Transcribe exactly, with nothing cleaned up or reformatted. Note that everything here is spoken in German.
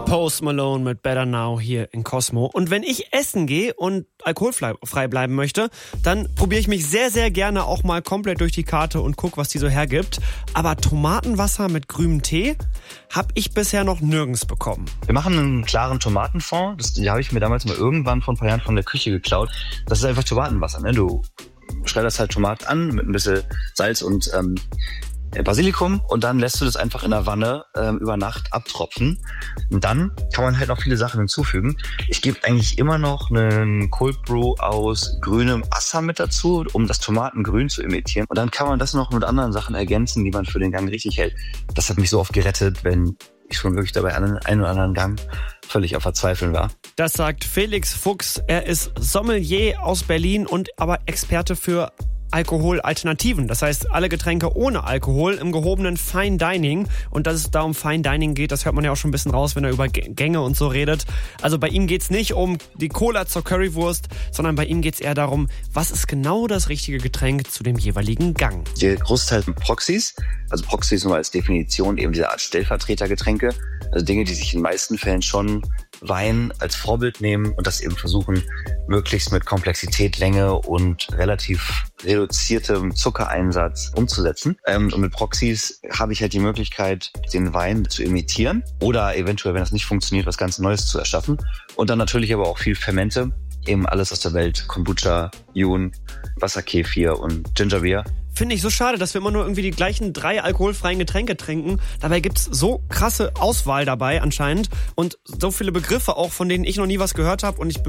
Post Malone mit Better Now hier in Cosmo. Und wenn ich essen gehe und alkoholfrei bleiben möchte, dann probiere ich mich sehr, sehr gerne auch mal komplett durch die Karte und gucke, was die so hergibt. Aber Tomatenwasser mit grünem Tee habe ich bisher noch nirgends bekommen. Wir machen einen klaren Tomatenfond. Das, die habe ich mir damals mal irgendwann vor ein paar Jahren von der Küche geklaut. Das ist einfach Tomatenwasser. Ne? Du schreibst halt Tomaten an mit ein bisschen Salz und ähm, Basilikum und dann lässt du das einfach in der Wanne ähm, über Nacht abtropfen. Und dann kann man halt noch viele Sachen hinzufügen. Ich gebe eigentlich immer noch einen Cold Brew aus grünem Assam mit dazu, um das Tomatengrün zu imitieren. Und dann kann man das noch mit anderen Sachen ergänzen, die man für den Gang richtig hält. Das hat mich so oft gerettet, wenn ich schon wirklich dabei einen, einen oder anderen Gang völlig auf Verzweifeln war. Das sagt Felix Fuchs. Er ist Sommelier aus Berlin und aber Experte für Alkoholalternativen. Das heißt, alle Getränke ohne Alkohol im gehobenen Fine Dining. Und dass es da um Fine Dining geht, das hört man ja auch schon ein bisschen raus, wenn er über Gänge und so redet. Also bei ihm geht's nicht um die Cola zur Currywurst, sondern bei ihm geht's eher darum, was ist genau das richtige Getränk zu dem jeweiligen Gang. Der Großteil sind Proxys. Also Proxys nur als Definition eben diese Art Stellvertretergetränke. Also Dinge, die sich in den meisten Fällen schon Wein als Vorbild nehmen und das eben versuchen, möglichst mit Komplexität, Länge und relativ reduziertem Zuckereinsatz umzusetzen. Ähm, und mit Proxys habe ich halt die Möglichkeit, den Wein zu imitieren oder eventuell, wenn das nicht funktioniert, was ganz Neues zu erschaffen. Und dann natürlich aber auch viel Fermente, eben alles aus der Welt, Kombucha, Yun, Wasserkefir und Gingerbeer. Finde ich so schade, dass wir immer nur irgendwie die gleichen drei alkoholfreien Getränke trinken. Dabei gibt's so krasse Auswahl dabei anscheinend und so viele Begriffe auch, von denen ich noch nie was gehört habe. Und ich bin